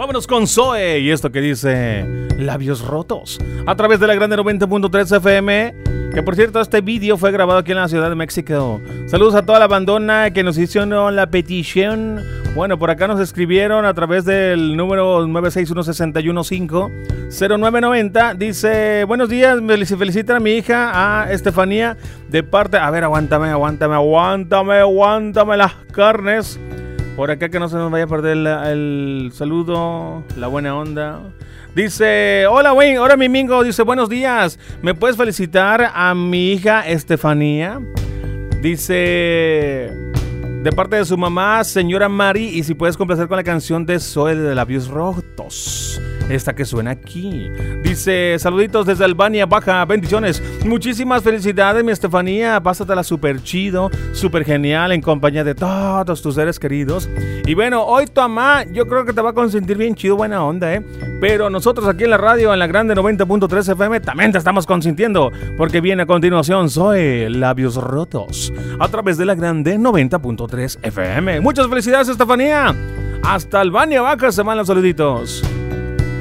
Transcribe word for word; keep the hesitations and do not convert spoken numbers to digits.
Vámonos con Zoe y esto que dice Labios Rotos a través de la Grande noventa punto tres F M. Que por cierto, este vídeo fue grabado aquí en la Ciudad de México. Saludos a toda la bandona que nos hicieron la petición. Bueno, por acá nos escribieron a través del número nueve seis uno, seis uno cinco, cero nueve nueve cero. Dice, buenos días, felicitan a mi hija, a Estefanía, de parte... A ver, aguántame, aguántame, aguántame, aguántame las carnes. Por acá que no se nos vaya a perder el, el saludo, la buena onda. Dice, hola Wayne, hola mi Mingo, dice, buenos días, ¿me puedes felicitar a mi hija Estefanía? Dice, de parte de su mamá, señora Mari, y si puedes complacer con la canción de Zoe de Labios Rotos, esta que suena aquí. Dice, saluditos desde Albania, Baja, bendiciones. Muchísimas felicidades, mi Estefanía. Pásatela súper chido, súper genial en compañía de todos tus seres queridos. Y bueno, hoy tu mamá, yo creo que te va a consentir bien chido, buena onda, ¿eh? Pero nosotros aquí en la radio, en la Grande noventa punto tres F M, también te estamos consintiendo, porque viene a continuación Zoe, Labios Rotos, a través de la Grande noventa punto tres F M. Muchas felicidades, Estefanía. Hasta Albania, Baja, se van los saluditos.